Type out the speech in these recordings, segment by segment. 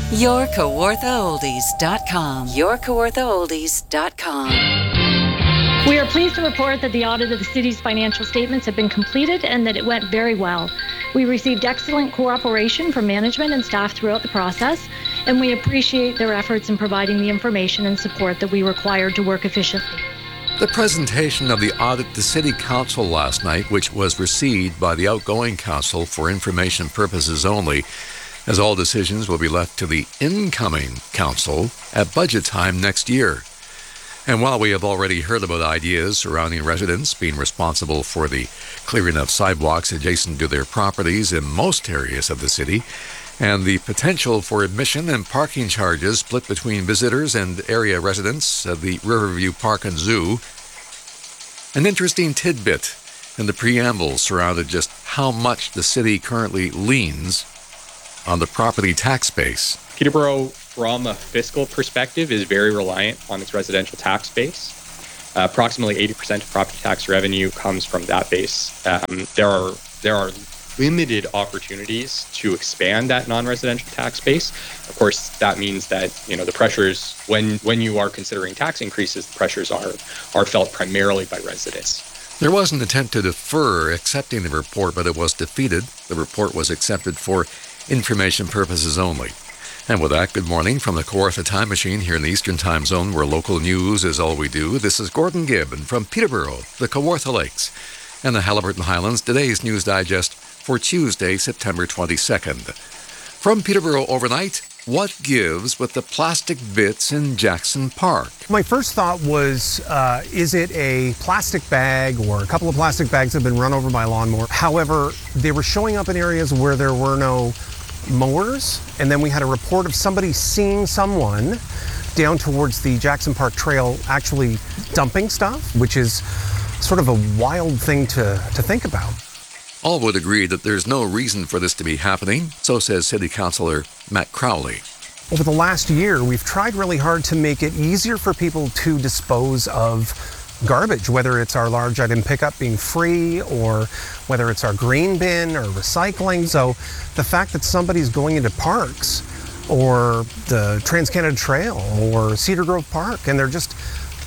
YourKawarthaOldies.com. YourKawarthaOldies.com. We are pleased to report that the audit of the city's financial statements have been completed and that it went very well. We received excellent cooperation from management and staff throughout the process, and we appreciate their efforts in providing the information and support that we required to work efficiently. The presentation of the audit to City Council last night, which was received by the outgoing council for information purposes only, as all decisions will be left to the incoming council at budget time next year. And while we have already heard about ideas surrounding residents being responsible for the clearing of sidewalks adjacent to their properties in most areas of the city, and the potential for admission and parking charges split between visitors and area residents of the Riverview Park and Zoo, an interesting tidbit in the preamble surrounded just how much the city currently leans on the property tax base. Peterborough, from a fiscal perspective, is very reliant on its residential tax base. Approximately 80% of property tax revenue comes from that base. There are limited opportunities to expand that non-residential tax base. Of course, that means that the pressures when you are considering tax increases, the pressures are felt primarily by residents. There was an attempt to defer accepting the report, but it was defeated. The report was accepted for information purposes only. And with that, good morning from the Kawartha Time Machine here in the Eastern Time Zone, where local news is all we do. This is Gordon Gibb, and from Peterborough, the Kawartha Lakes, and the Haliburton Highlands, today's News Digest for Tuesday, September 22nd. From Peterborough overnight, what gives with the plastic bits in Jackson Park? My first thought was, is it a plastic bag or a couple of plastic bags that have been run over by a lawnmower? However, they were showing up in areas where there were no mowers, and then we had a report of somebody seeing someone down towards the Jackson Park Trail actually dumping stuff, which is sort of a wild thing to think about. All would agree that there's no reason for this to be happening, so says City Councillor Matt Crowley. Over the last year, we've tried really hard to make it easier for people to dispose of garbage, whether it's our large item pickup being free or whether it's our green bin or recycling. So the fact that somebody's going into parks or the Trans-Canada Trail or Cedar Grove Park and they're just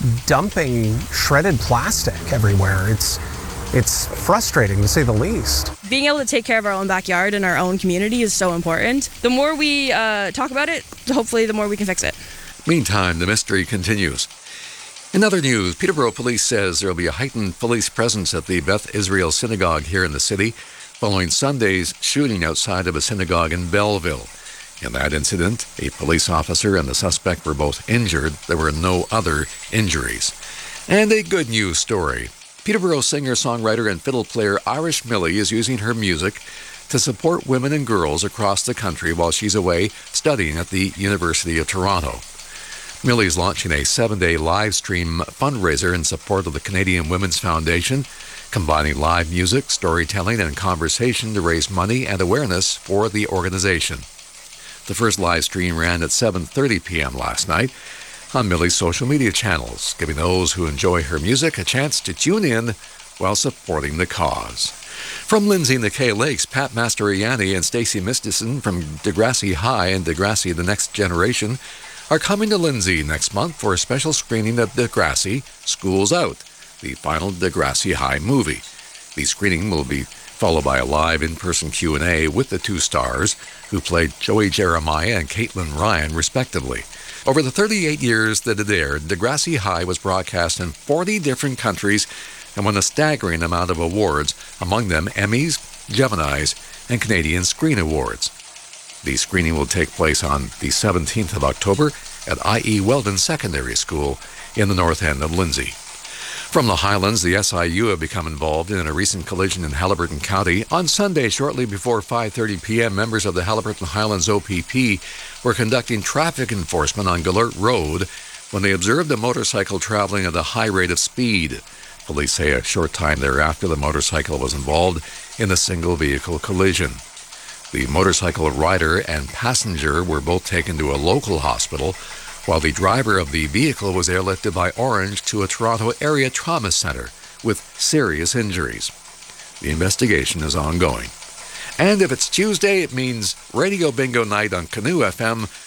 dumping shredded plastic everywhere, it's frustrating, to say the least. Being able to take care of our own backyard and our own community is so important. The more we talk about it, hopefully the more we can fix it. Meantime, the mystery continues. In other news, Peterborough Police says there will be a heightened police presence at the Beth Israel Synagogue here in the city following Sunday's shooting outside of a synagogue in Belleville. In that incident, a police officer and the suspect were both injured. There were no other injuries. And a good news story. Peterborough singer-songwriter and fiddle player Irish Millie is using her music to support women and girls across the country while she's away studying at the University of Toronto. Millie is launching a 7-day live stream fundraiser in support of the Canadian Women's Foundation, combining live music, storytelling, and conversation to raise money and awareness for the organization. The first live stream ran at 7:30 p.m. last night on Millie's social media channels, giving those who enjoy her music a chance to tune in while supporting the cause. From Lindsay and the Kay Lakes, Pat Mastroianni and Stacey Mistison from Degrassi High and Degrassi The Next Generation are coming to Lindsay next month for a special screening of Degrassi School's Out, the final Degrassi High movie. The screening will be followed by a live in-person Q&A with the two stars, who played Joey Jeremiah and Caitlin Ryan, respectively. Over the 38 years that it aired, Degrassi High was broadcast in 40 different countries and won a staggering amount of awards, among them Emmys, Geminis, and Canadian Screen Awards. The screening will take place on the 17th of October at I.E. Weldon Secondary School in the north end of Lindsay. From the Highlands, the SIU have become involved in a recent collision in Haliburton County. On Sunday, shortly before 5:30 p.m., members of the Haliburton Highlands OPP were conducting traffic enforcement on Gallert Road when they observed a motorcycle traveling at a high rate of speed. Police say a short time thereafter, the motorcycle was involved in a single-vehicle collision. The motorcycle rider and passenger were both taken to a local hospital, while the driver of the vehicle was airlifted by Orange to a Toronto area trauma center with serious injuries. The investigation is ongoing. And if it's Tuesday, it means Radio Bingo Night on Canoe FM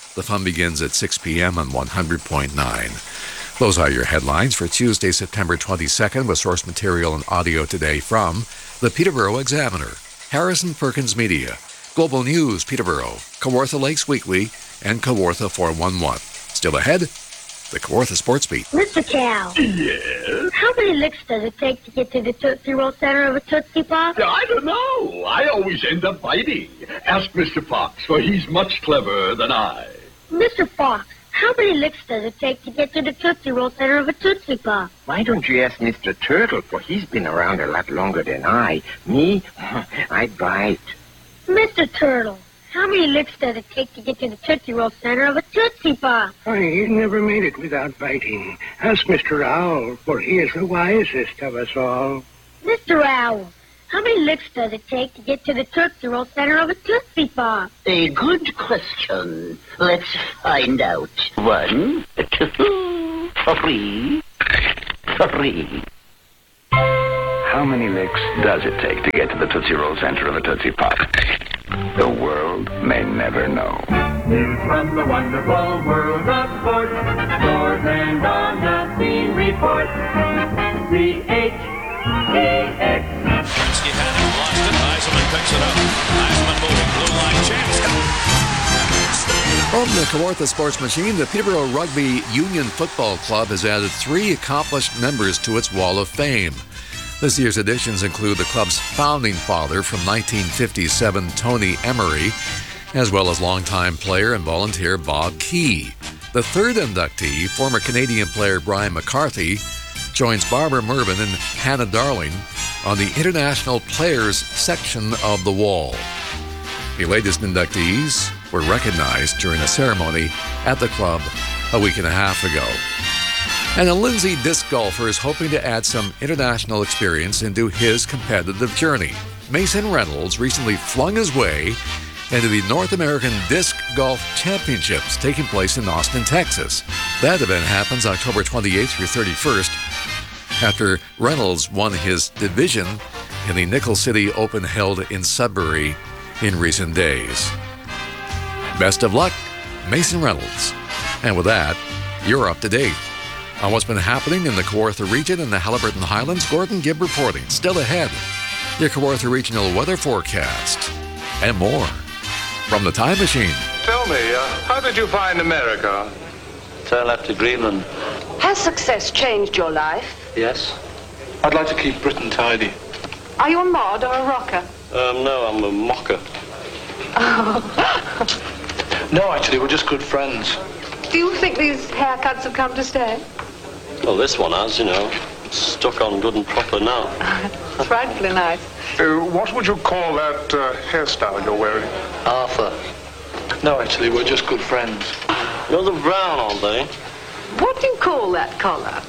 The fun begins at 6 p.m. on 100.9. Those are your headlines for Tuesday, September 22nd, with source material and audio today from the Peterborough Examiner, Harrison Perkins Media, Global News Peterborough, Kawartha Lakes Weekly, and Kawartha 411. Still ahead, the Kawartha Sports Beat. Mr. Cal. Yes? How many licks does it take to get to the Tootsie Roll center of a Tootsie Pop? I don't know. I always end up biting. Ask Mr. Fox, for he's much cleverer than I. Mr. Fox, how many licks does it take to get to the Tootsie Roll center of a Tootsie Pop? Why don't you ask Mr. Turtle, for he's been around a lot longer than I. Me, I bite. Mr. Turtle, how many licks does it take to get to the Tootsie Roll center of a Tootsie Pop? He's never made it without biting. Ask Mr. Owl, for he is the wisest of us all. Mr. Owl, how many licks does it take to get to the Tootsie Roll center of a Tootsie Pop? A good question. Let's find out. 1, 2, 3. How many licks does it take to get to the Tootsie Roll center of a Tootsie Pop? The world may never know. News from the wonderful world of sports. Scores and on the scene report. C-H-E-X. Gretzky had it, lost it. Eisenman picks it up. Eisenman moving. Blue line chance. From the Kawartha Sports Machine, the Peterborough Rugby Union Football Club has added 3 accomplished members to its Wall of Fame. This year's additions include the club's founding father from 1957, Tony Emery, as well as longtime player and volunteer Bob Key. The third inductee, former Canadian player Brian McCarthy, joins Barbara Mervyn and Hannah Darling on the International Players section of the wall. The latest inductees were recognized during a ceremony at the club a week and a half ago. And a Lindsay disc golfer is hoping to add some international experience into his competitive journey. Mason Reynolds recently flung his way into the North American Disc Golf Championships taking place in Austin, Texas. That event happens October 28th through 31st after Reynolds won his division in the Nickel City Open held in Sudbury in recent days. Best of luck, Mason Reynolds. And with that, you're up to date on what's been happening in the Kawartha region and the Haliburton Highlands. Gordon Gibb reporting. Still ahead, your Kawartha regional weather forecast and more from the Time Machine. Tell me, how did you find America? I left to Greenland. Has success changed your life? Yes. I'd like to keep Britain tidy. Are you a mod or a rocker? No, I'm a mocker. No, actually, we're just good friends. Do you think these haircuts have come to stay? Well, this one has, you know. It's stuck on good and proper now. Frightfully nice. What would you call that hairstyle you're wearing? Arthur. No, actually, we're just good friends. You're the brown, aren't they? What do you call that collar?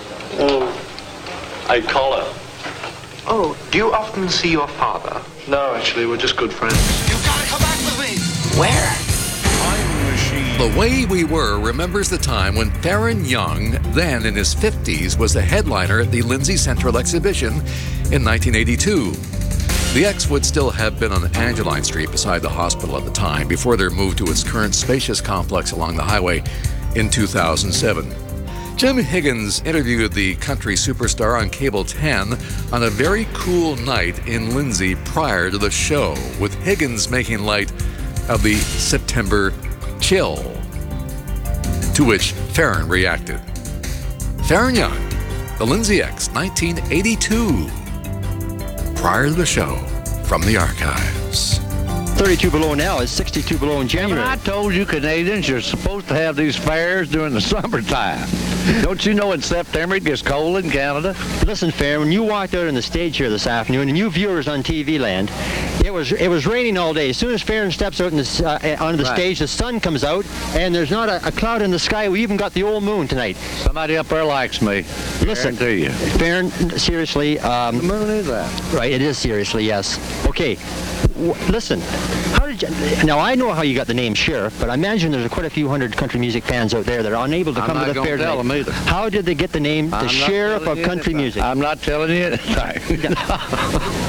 A collar. Oh, do you often see your father? No, actually, we're just good friends. You gotta come back with me. Where? The Way We Were remembers the time when Farron Young, then in his 50s, was the headliner at the Lindsay Central Exhibition in 1982. The X would still have been on Angeline Street beside the hospital at the time before their move to its current spacious complex along the highway in 2007. Jim Higgins interviewed the country superstar on Cable 10 on a very cool night in Lindsay prior to the show, with Higgins making light of the September chill, to which Farron reacted. Farron Young, the Lindsay X, 1982. Prior to the show, from the archives. 32 below now is 62 below in January. I told you Canadians, you're supposed to have these fairs during the summertime. Don't you know in September it gets cold in Canada? Listen, Farron, when you walked out on the stage here this afternoon, and you viewers on TV land, it was raining all day. As soon as Farron steps out onto the stage, the sun comes out, and there's not a cloud in the sky. We even got the old moon tonight. Somebody up there likes me. Listen, to you. Farron, seriously. The moon is that. Right, it is seriously, yes. Okay, listen. How did you, now, I know how you got the name Sheriff, but I imagine there's quite a few hundred country music fans out there that are unable to come to the fair tonight. I'm not going to tell them either. How did they get the name the Sheriff of Country Music? I'm not telling you.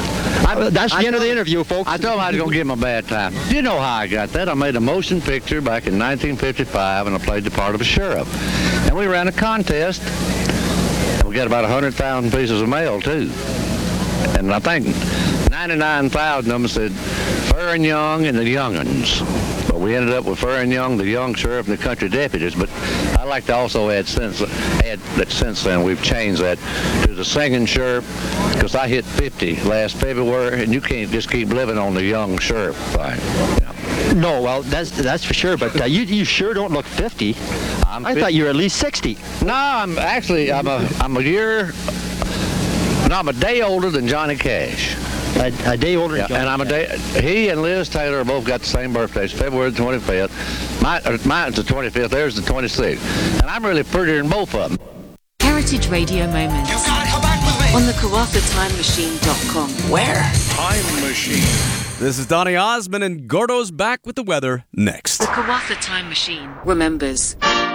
That's the end of the interview, folks. I told him I was going to give him a bad time. You know how I got that? I made a motion picture back in 1955, and I played the part of a sheriff. And we ran a contest. We got about 100,000 pieces of mail, too. And I think 99,000 of them said Fur and Young and the Young'uns. But we ended up with Fur and Young, the young sheriff, and the country deputies. But I like to also add that since then we've changed that to the singing sheriff, because I hit 50 last February, and you can't just keep living on the young sheriff thing. Yeah. No, well, that's for sure. But you sure don't look 50. I thought you were at least 60. No, I'm a day older than Johnny Cash. A day older than Johnny Cash. He and Liz Taylor both got the same birthdays, February the 25th. Mine's the 25th, theirs the 26th. And I'm really prettier than both of them. Heritage Radio Moments on the KawathaTimeMachine.com. Where? Time Machine. This is Donny Osmond, and Gordo's back with the weather next. The Kawatha Time Machine remembers.